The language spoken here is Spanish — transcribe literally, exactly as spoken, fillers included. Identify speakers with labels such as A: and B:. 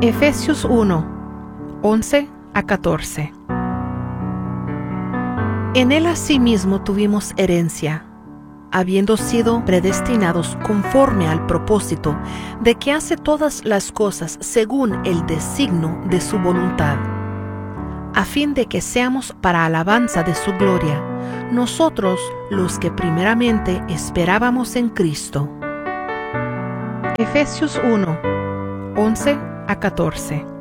A: Efesios uno, once a catorce. En él asimismo tuvimos herencia, habiendo sido predestinados conforme al propósito de que hace todas las cosas según el designio de su voluntad, a fin de que seamos para alabanza de su gloria, nosotros los que primeramente esperábamos en Cristo. Efesios uno, once a catorce.